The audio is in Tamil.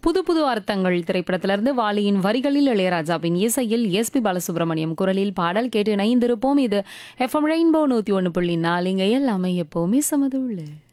புது புது அர்த்தங்கள் திரைப்படத்திலிருந்து வாலியின் வரிகளில் இளையராஜாவின் இசையில் எஸ்பி பாலசுப்ரமணியம் குரலில் பாடல் கேட்டு இணைந்திருப்போம். இது எஃப்எம் ரெயின்போ 101.4. இங்க எல்லாமே எப்பவுமே சமதுள்ள